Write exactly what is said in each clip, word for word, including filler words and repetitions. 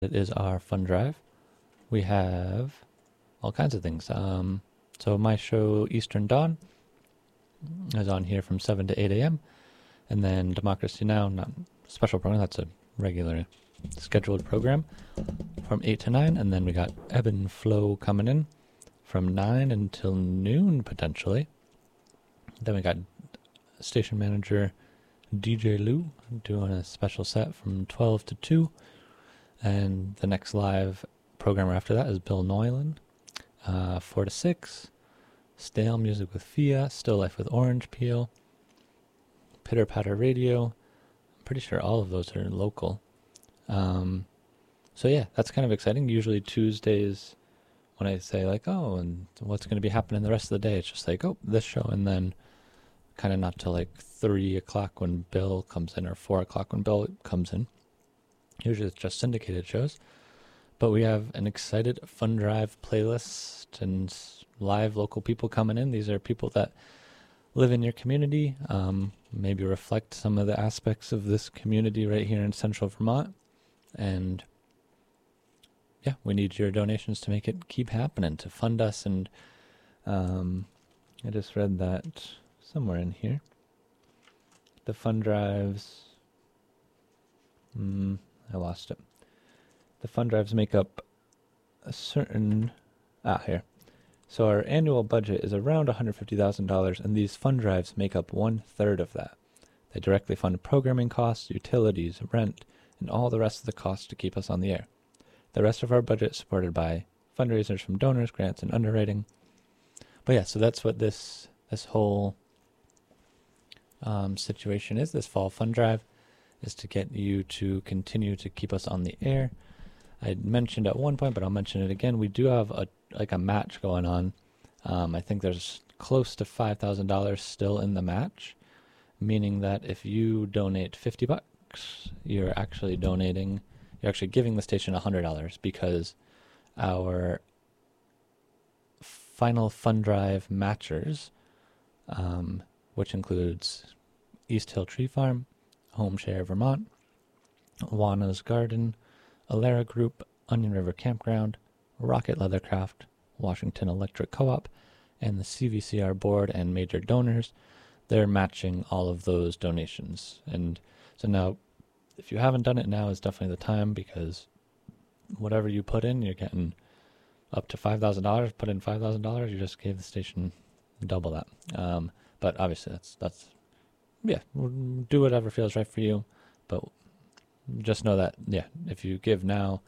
It is our fund drive. We have all kinds of things. Um, so my show Eastern Dawn is on here from seven to eight a m And then Democracy Now!, not a special program, that's a regular scheduled program from eight to nine. And then we got Ebb and Flow coming in from nine until noon, potentially. Then we got station manager D J Lou doing a special set from twelve to two. And the next live programmer after that is Bill Noylan, uh, four to six. Stale Music with Fia, Still Life with Orange Peel, Pitter Patter Radio. I'm pretty sure all of those are local. Um, so yeah, that's kind of exciting. Usually Tuesdays, when I say like, oh, and what's going to be happening the rest of the day, it's just like, oh, this show, and then kind of not till like three o'clock when Bill comes in, or four o'clock when Bill comes in. Usually it's just syndicated shows. But we have an excited Fund Drive playlist and live local people coming in. These are people that live in your community, um, maybe reflect some of the aspects of this community right here in central Vermont. And yeah, we need your donations to make it keep happening, to fund us. And um, I just read that somewhere in here. The fund drives... Mm, I lost it. The fund drives make up a certain... Ah, here. So our annual budget is around one hundred fifty thousand dollars, and these fund drives make up one-third of that. They directly fund programming costs, utilities, rent, and all the rest of the costs to keep us on the air. The rest of our budget is supported by fundraisers from donors, grants, and underwriting. But yeah, so that's what this this whole um, situation is, this fall fund drive, is to get you to continue to keep us on the air. I mentioned at one point, but I'll mention it again, we do have a like a match going on. Um, I think there's close to five thousand dollars still in the match, meaning that if you donate fifty bucks, you're actually donating, you're actually giving the station one hundred dollars, because our final fund drive matchers, um, which includes East Hill Tree Farm, Home Share Vermont, Juana's Garden, Alera Group, Onion River Campground, Rocket Leathercraft, Washington Electric Co-op, and the C V C R board and major donors. They're matching all of those donations. And so now, if you haven't done it, now is definitely the time, because whatever you put in, you're getting up to five thousand dollars. Put in five thousand dollars, you just gave the station double that. Um, but obviously, that's, that's yeah, do whatever feels right for you. But just know that, yeah, if you give now,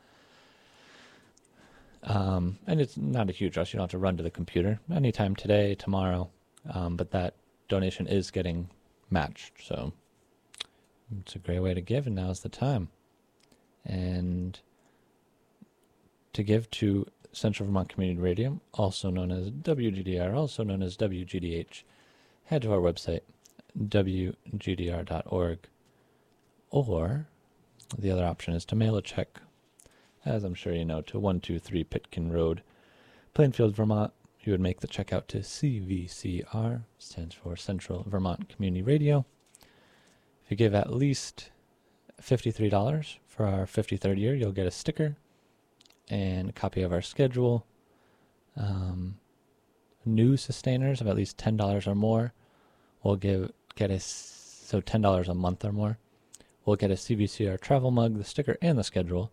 um, and it's not a huge rush, you don't have to run to the computer anytime today, tomorrow, um, but that donation is getting matched. So it's a great way to give, and now's the time. And to give to Central Vermont Community Radio, also known as W G D R, also known as W G D H, head to our website, W G D R dot org, or the other option is to mail a check, as I'm sure you know, to one two three Pitkin Road, Plainfield, Vermont. You would make the check out to C V C R, stands for Central Vermont Community Radio. If you give at least fifty-three dollars for our fifty-third year, you'll get a sticker and a copy of our schedule. Um, new sustainers of at least ten dollars or more will give get a, so ten dollars a month or more, we'll get a C V C R travel mug, the sticker, and the schedule.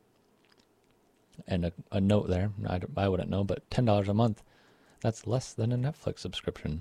And a, a note there, I, I wouldn't know, but ten dollars a month, that's less than a Netflix subscription.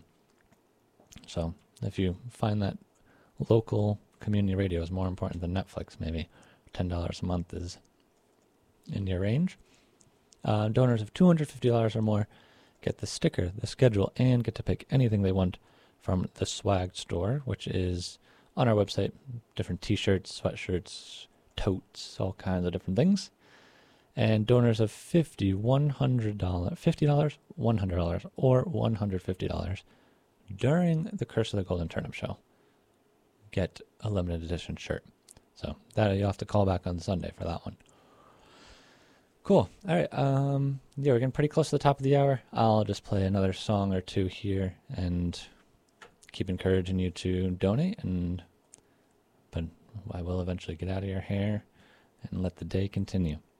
So if you find that local community radio is more important than Netflix, maybe ten dollars a month is in your range. Uh, donors of two hundred fifty dollars or more get the sticker, the schedule, and get to pick anything they want from the Swag store, which is on our website. Different t-shirts, sweatshirts, totes, all kinds of different things. And donors of fifty dollars, one hundred dollars, fifty dollars, one hundred dollars, or one hundred fifty dollars during the Curse of the Golden Turnip show get a limited edition shirt. So that you'll have to call back on Sunday for that one. Cool. All right. Um, yeah, we're getting pretty close to the top of the hour. I'll just play another song or two here and keep encouraging you to donate. And but I will eventually get out of your hair and let the day continue.